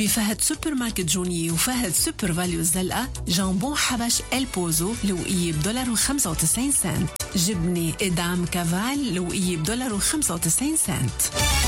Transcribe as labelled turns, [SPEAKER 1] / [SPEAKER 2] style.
[SPEAKER 1] بفهد سوبر ماركت جوني وفهد سوبر فاليو الزلقة جامبون حبش البوزو لوقية $1.95. جبنة إدام كافال لوقية $1.95.